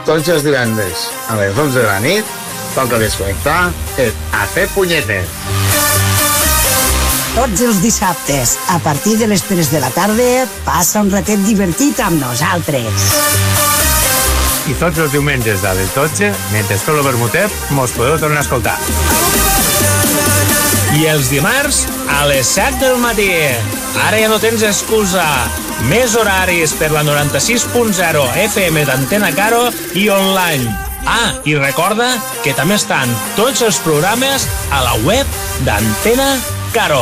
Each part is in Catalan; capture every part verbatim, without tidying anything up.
tots els divendres a les onze de la nit toca desconnectar el A Fer Punyetes. Tots els dissabtes, a partir de les tres de la tarda, passa un ratet divertit amb nosaltres. I tots els diumenges de les dotze, mentre feu el vermutet, mos podeu tornar a escoltar. I els dimarts, a les set del matí. Ara ja no tens excusa. Més horaris per la noranta-sis punt zero F M d'Antena Caro i online. Ah, i recorda que també estan tots els programes a la web d'Antena Caro.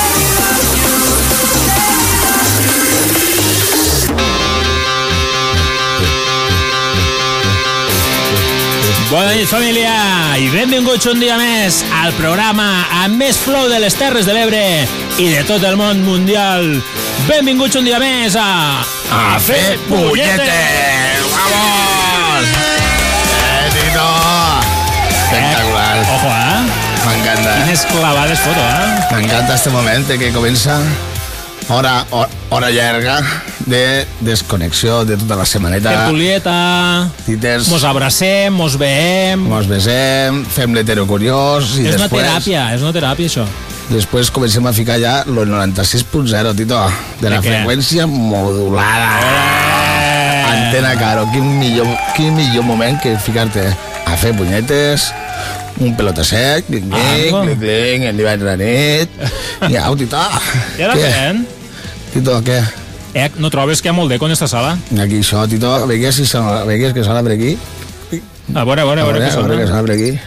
Bona nit, família, i benvinguts un dia més al programa amb més flow de les Terres de l'Ebre i de tot el món mundial. Benvinguts un dia més a... A Fer Punyetes! Vamos! Eh, Tito! Espectacular. Eh, ojo, eh? M'encanta. Quines clavades foto, eh? M'encanta este moment que comença hora, hora, hora llarga de desconnexió de tota la setmaneta. Tertulieta, Tites, mos abracem, mos veem... mos besem, fem l'hetero curiós i és després... una teràpia, és una teràpia, això. Després comencem a ficar ja el noranta-sis punt zero, Tito, de la de freqüència modulada. Eh! Antena Caro, quin millor, quin millor moment que ficar-te a fer punyetes, un pelota sec, clinc, clinc, clinc, clinc, el divendres a la nit. I au, Tito. Ja la fem? Tito, què? Eh, no trobes que hi ha molt d'eco en esta sala? Aquí això, Tito, vegues, si sona, vegues que sona per aquí? A veure, a veure, a veure què A veure sona. que sona per aquí.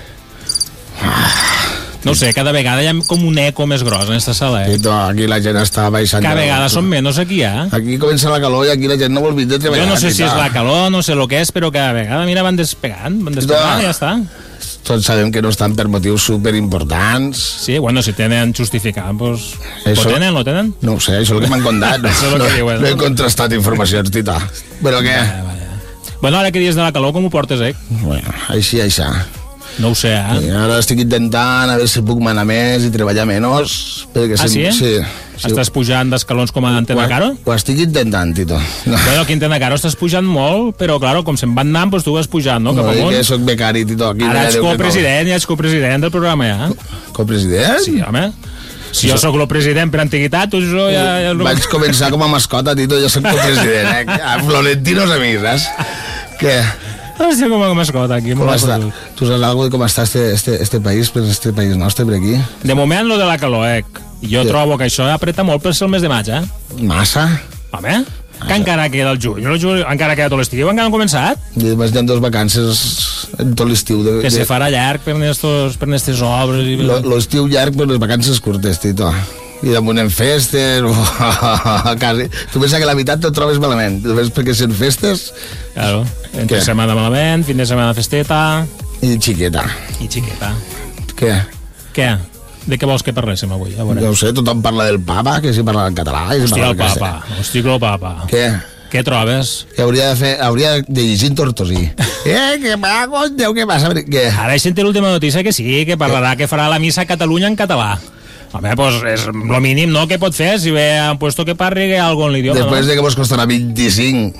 No sé, cada vegada hi ha com un eco més gros en esta sala, eh? Tito, aquí la gent està baixant. Cada vegada són menys aquí, eh? Aquí comença la calor i aquí la gent no vol vindre a treballar. Jo no sé Tito. si és la calor, no sé el que és, però cada vegada, mira, van despegant, van despegant i ja està. Tots sabem que no estan per motius superimportants. Sí, bueno, si tenen justificat, doncs... Això- Lo tenen, lo tenen? No ho sé, això és el que m'han contat. No, Això és el que no, diuen, no no? he contrastat informacions, Tita. Però què? Vaya, vaya. Bueno, ara que dies de la calor, com ho portes, eh? Bueno, així, així. No ho sé, eh? I ara estic intentant a veure si puc manar més i treballar menys. Perquè Ah, sí? sempre- sí, sí. Estàs pujant d'escalons com a Antena Caro? Ho estic intentant, Tito. No, Bueno, aquí a Antena Caro estàs pujant molt, però, claro, com se'n van anant, doncs tu vas pujant, no? no Cap dic amunt. que soc becari, Tito. Aquí Ara no hi ha ets Déu que no. copresident, ja ets copresident del programa, ja. Copresident? Sí, home. Si jo sóc el president per antiguitat, tu això ja... ja... Vaig començar com a mascota, Tito, ja soc copresident, eh? A Florentinos Amics, saps? Què? Hòstia, com a mascota aquí. Com molt està? fotut. Tu saps algo de com està este, este, este país, per este país nostre, per aquí? De moment, lo de la calor, eh? Jo Sí. trobo que això apreta molt per ser el mes de maig, eh? Massa? Home, que encara queda el juny, el juny encara queda tot l'estiu, encara no han començat. I després hi ha dos vacances en tot l'estiu. De, Que de, se farà llarg per nestos, per nestes obres. I... lo- L'estiu llarg, però les vacances curtes, Tito. I damunt en festes, quasi. Tu pensa que la veritat te'l trobes malament. Només perquè són festes Claro, entre Què? setmana malament, fin de setmana festeta i xiqueta. i xiqueta. Què? Què? De què vols que parléssim avui? A veure. No ho sé, tothom parla del papa, que si parla en català. I si Hòstia, parla el en castellà. papa. Hòstia, el papa. Què? Què trobes? Que hauria de fer, hauria de llegir en tortosí. Eh, que maco, Déu, què passa? Què? Ara he sentit l'última notícia que sí, que parlarà que farà la missa a Catalunya en català. Home, pues és lo mínim, no?, que pot fer si ve han puesto que parli algo en l'idioma, Després no? de que vos costarà vint-i-cinc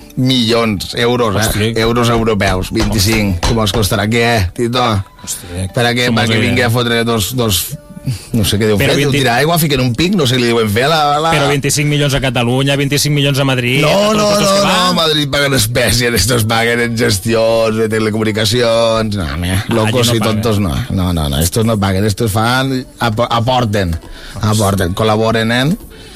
milions euros, eh? Hosti. Euros europeus, vint-i-cinc. Que vos costarà què, Tito? Hòstia, Per a què? som Perquè els vingui a fotre dos... dos no sé què deu Però fer, deu vint- tirar aigua, fiquen un pic, no sé què li diuen fer a la... a la... Però vint-i-cinc milions a Catalunya, vint-i-cinc milions a Madrid... No, a tots no, els no, que no, va. Madrid paguen espècies, estos paguen en gestions, de telecomunicacions, no, me, locos allí no y tontos no, no, no, no, estos no paguen, estos fan, ap aporten, aporten, col·laboren en,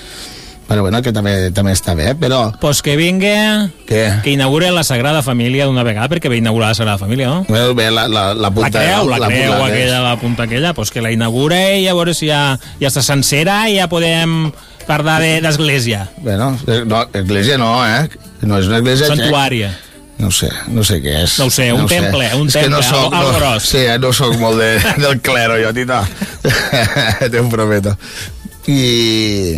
però bueno, que també, també està bé, però... Pues que vinga, Què? que inaugure la Sagrada Família d'una vegada, perquè ve inaugurar la Sagrada Família, no? Bueno, bé, la, la, la punta... La creu, la, la creu punta, aquella, la punta aquella, pues que la inaugure i a veure si ja, ja està sencera i ja podem parlar d'església. Bueno, no, església no, eh? No és una església... Santuària. No sé, no sé què és. No ho sé, un temple, un és que temple, no soc, algo- algo no, gros. Sí, eh, no soc molt de, del clero, jo, Tito. Te ho prometo. I...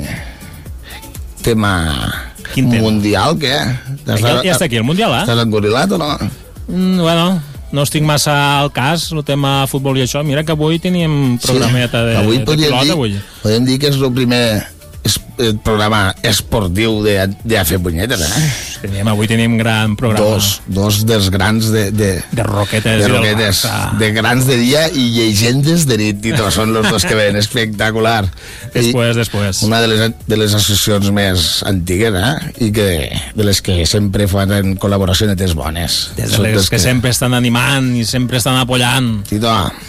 Tema... Quin tema? Mundial, què? Ja, ja està aquí el Mundial, eh? Estàs engorilat o no? Mm, bueno, no estic massa al cas, el tema futbol i això. Mira que avui teníem programeta de, avui de podríem pilota, dir, avui. podem dir que és el primer es, el programa esportiu de, de a fer punyetes, eh? Tenim, avui tenim gran programa. Dos, dos dels grans de... De, de roquetes. De roquetes. De grans de dia i llegendes de nit, Tito. Són els dos que ven, espectacular. Després, I després. Una de les, de les associacions més antigues, eh? I que, de les que sempre fan col·laboracions bones. Des de les que, que sempre estan animant i sempre estan apoyant. Tito,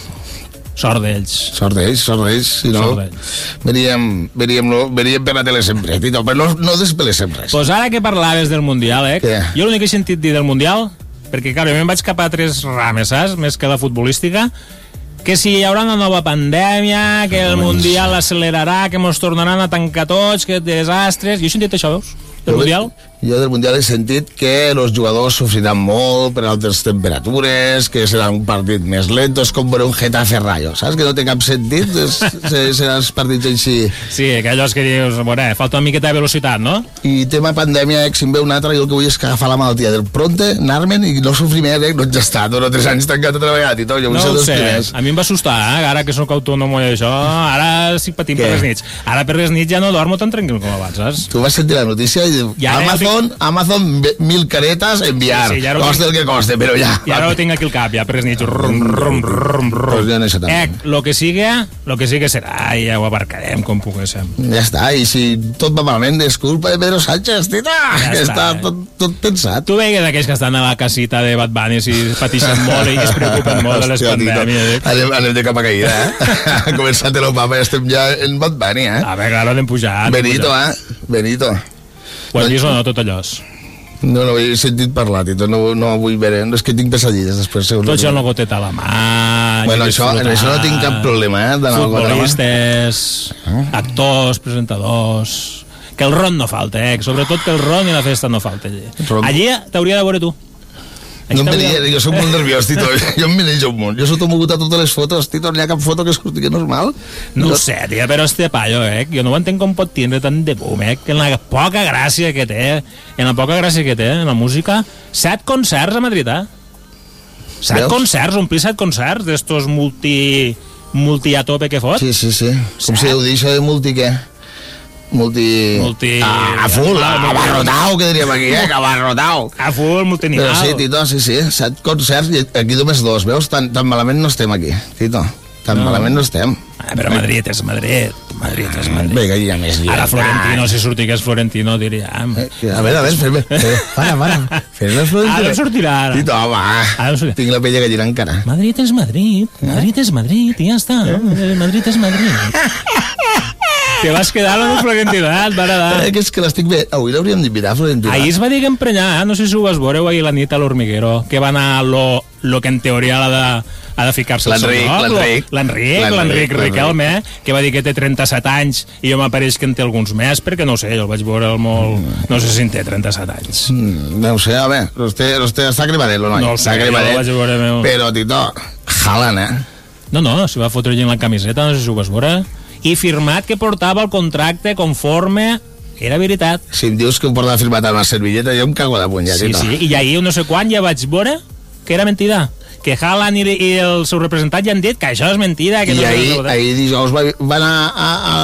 sort d'ells. Sort d'ells, sort d'ells. Si no, veríem, veríem, veríem per la tele sempre, Tito, però no, no despeléssim res. Pues ara que parlaves del Mundial, eh? Què? Jo l'únic que he sentit dir del Mundial, perquè, clar, jo me'n vaig cap a tres rames, saps? Més que la futbolística, que si hi haurà una nova pandèmia, que el Mundial accelerarà, que mos tornaran a tancar tots, que desastres... Jo he sentit això, veus? Del Mundial? Jo del Mundial he sentit que els jugadors sofriran molt per altes temperatures, que serà un partit més lento, és com veure un Getafe Rayo, saps? Que no té cap sentit, és, seran els partits així. Sí, aquells que dius, bueno, falta una miqueta de velocitat, no? I tema pandèmia, eh, si em ve un altre, jo el que vull és que agafar la malaltia del pronte, anar-me'n i no sofrir més, eh? No ets estat, dos o tres anys tancat a treballar, i tot, jo vull no ser dels sé. primers. A mi em va assustar, eh? Ara que soc autònom i això, ara sí patim per les nits. Ara per les nits ja no dormo tan tranquil com abans, saps? Tu vas sentir la notícia i dius, Amazon, Amazon mil caretas enviar, sí, sí, coste el que coste, però ja. I ara ho tinc aquí al cap, ja per les nits. Rum, rum, rum, rum. Pues jo no sé tant. Eh, lo que siga, lo que siga serà, i ja ho aparcarem com poguéssim. Ja està, i si tot va malament, és culpa de Pedro Sánchez, tita, ja que està, està tot, tot pensat. Tu veigues aquells que estan a la casita de Bad Bunny i pateixen molt i es preocupen molt de les pandèmies. Anem, anem de capa caïda, eh? Ha començat el mapa i estem ja en Bad Bunny, eh? A veure, claro, anem pujant. Benito, eh? Benito. Ho has vist o no, tot allò? No, no he sentit parlar, Tito, no, no vull veure, és que tinc pesadilles després. Tot això no goteta a la mà... Bueno, això, en això no tinc cap problema, eh? Futbolistes, actors, presentadors... Que el ron no falta, eh? Sobretot que el ron i la festa no falta allí. Allí t'hauria de veure tu. No em venia, jo soc molt nerviós, Tito. Jo em mirejo un munt. Jo s'ho tomo a totes les fotos, Tito. No hi ha cap foto que surti normal. No ho sé, tia, però este paio, eh? Jo no ho entenc com pot tindre tant de boom, eh? Que en la poca gràcia que té, en la poca gràcia que té, en la música, set concerts a Madrid, eh? Set Veus? concerts, omplir set concerts d'estos multi... multi a tope que fot. Sí, sí, sí. Com set. Se ho diu això de multi què? Multi... multi... Ah, a full, a abarrotau, que diríem aquí, eh? Abarrotau. A full, multinivel. Però sí, Tito, sí, sí, set concerts i aquí només dos, veus? Tan, tan malament no estem aquí, Tito. Tan no. malament no estem. Ah, però Madrid és Madrid. Madrid és Madrid. Vinga, hi ha més lliure. Ara Florentino, si sortigués Florentino, diríem... Eh, a veure, a veure, fes-me... Para, para. Fes-me Florentino. Ara sortirà, ara. Tito, home, tinc la pell gallina encara. Madrid és Madrid, Madrid és Madrid, i ja està. Madrid és Madrid. Te vas quedar amb el Florentino, eh? Va agradar. Eh, que és que l'estic bé. Avui l'hauríem d'invitar, Florentino. Ahir es va dir que emprenyar, no sé si ho vas veure ahir la nit a l'Hormiguero, que va anar lo, lo que en teoria ha de, ha de ficar-se al seu lloc. L'Enric, l'Enric, l'Enric Riquelme, que va dir que té trenta-set anys i jo m'apareix que en té alguns més, perquè no sé, jo el vaig veure el molt... No sé si en té trenta-set anys. Mm, no ho sé, a veure, vostè, vostè està cremadet, no? No ho sé, jo el vaig veure meu... Però, Tito, Haaland, eh? No, no, s'hi va fotre en la camiseta, no sé si ho vas veure... i firmat que portava el contracte conforme era veritat. Si em dius que em portava firmat amb la servilleta, jo em cago de puny, ja, sí, sí, i ahir no sé quan ja vaig veure que era mentida, que Haaland i, i el seu representant ja han dit que això és mentida, que i no ahir, és ahir dijous va, va anar a, a,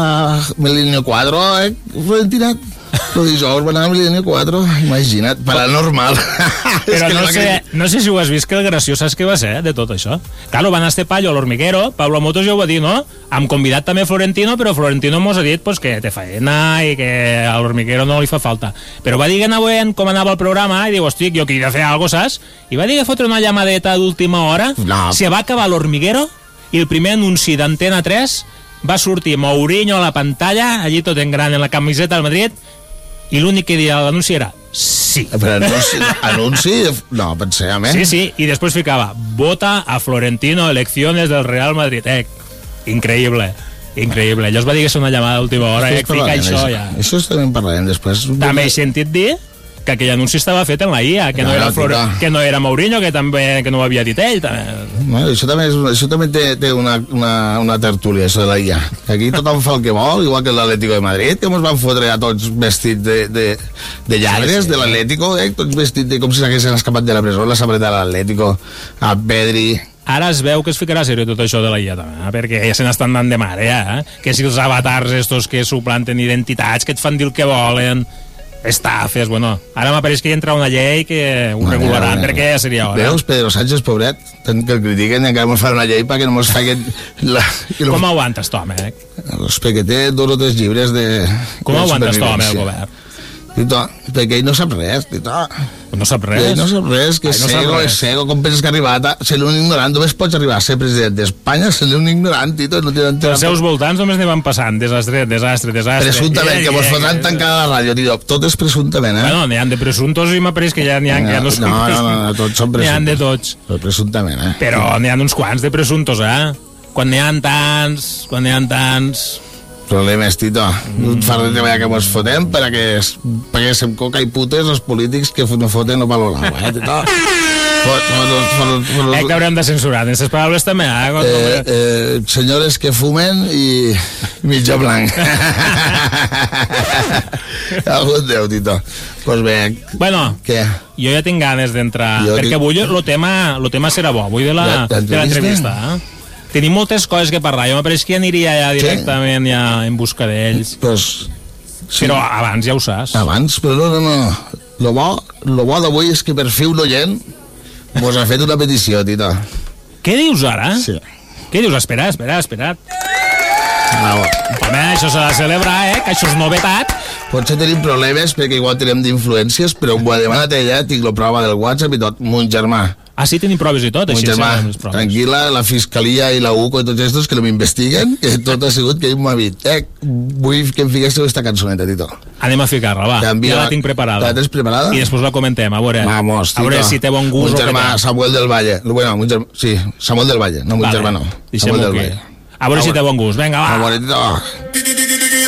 a Milenio quatre, eh? Florentina, el dijous va anar a Milenio quatre, imagina't, paranormal. Però no sé, no sé si ho has vist, que el graciós saps què va ser de tot això. Claro, van a este paio a l'Hormiguero, Pablo Motos ja ho va dir, no? Hem convidat també Florentino, però Florentino mos ha dit pues, que té faena i que a l'Hormiguero no li fa falta. Però va dir que anava com anava el programa i diu, hosti, jo queria fer alguna cosa, saps? I va dir que fotre una llamadeta d'última hora, no. Se va acabar l'Hormiguero i el primer anunci d'Antena tres va sortir Mourinho a la pantalla, allí tot en gran en la camiseta del Madrid, i l'únic que dia l'anunci era sí. Però anunci, anunci no, pensem, eh? Sí, sí, i després ficava vota a Florentino, elecciones del Real Madrid. Eh, increïble, increïble. Allò es va dir que és una llamada d'última hora, eh, fica això ja. Això també en parlarem després. També he sentit dir que aquell anunci estava fet en la I A, que no, no, era, Flore... que no era Mourinho, que també que no ho havia dit ell. També. No, això també, és, això també té, té una, una, una tertúlia, això de la I A. Aquí tothom fa el que vol, igual que l'Atlético de Madrid, que ens van fotre a tots vestits de, de, de lladres, sí, sí. De l'Atlético, eh? Tots vestits de, com si s'haguessin escapat de la presó, la sabreta de l'Atlético, a Pedri... Ara es veu que es ficarà a sèrio tot això de la I A també, eh? Perquè ja se n'estan dant de mare, eh? Que si els avatars estos que suplanten identitats, que et fan dir el que volen... estafes, bueno, ara m'apareix que hi entra una llei que ho no, regularan, no, no. perquè ja seria hora. Veus, Pedro Sánchez, pobret, tant que el critiquen i encara mos fa una llei perquè no mos fa aquest... La, Com lo... aguantes, tu, home? Eh? Perquè té dos o tres llibres de... Com de aguantes, tu, home, el govern? Tito, perquè ell no sap res, Tito. No sap res? Ell no sap res, que és no cego, és cego, com penses que ha arribat a ser l'únic ignorant, només pots arribar a ser president d'Espanya, ser l'únic ignorant, Tito. No tenen... Els seus voltants només n'hi van passant, desastre, desastre, desastre. Presumptament, que mos fotran tancada la ràdio, Tito, tot és presumptament, eh? Bueno, n'hi ha de presuntos i m'apareix que ja n'hi ha... No, ja no, no, no, no, no, tots són presuntos. N'hi ha de tots. Però presumptament, eh? Però n'hi ha uns quants de presuntos, eh? Quan n'hi ha tants, quan n'hi ha tants... Problemes, Tito. No et fa de treballar que mos fotem perquè, perquè sem coca i putes els polítics que no foten no valorar, eh, Tito? Eh, que haurem de censurar, aquestes paraules també, eh? eh, eh senyores que fumen i mitja blanc. Algun Déu, Tito. Pues bé, bueno, què? Jo ja tinc ganes d'entrar, jo perquè avui el tema, el tema serà bo, avui de l'entrevista, eh? Tenim moltes coses que parlar, jo m'apareix que aniria ja directament sí. ja en busca d'ells. Pues, sí. Però abans ja ho saps. Abans, però no, no, no. Lo bo, lo bo d'avui és que per fi un oient mos ha fet una petició, Tito. Què dius ara? Sí. Què dius? Espera, espera, espera. Ah, bo. Home, això s'ha de celebrar, eh? Que això és novetat. Potser tenim problemes perquè igual tenim d'influències, però ho ha demanat ella, tinc la prova del WhatsApp i tot, mon germà. Ah, sí, tenim proves i tot? Mon així germà, tranquil·la, la Fiscalia i la U C O i tots estos que no m'investiguen, que tot ha sigut que ell m'ha dit, eh, vull que em fiquéssiu aquesta cançoneta, Tito. Anem a ficar-la, va, Canvia, ja la tinc preparada. La tens preparada? I després la comentem, a veure, Vamos, a veure si té bon gust. Mon germà, Samuel del Valle, bueno, mon germà, sí, Samuel del Valle, no mon vale. germà no, Deixem Samuel del aquí. Valle. A veure a si té bon gust, vinga, va. A veure, Tito.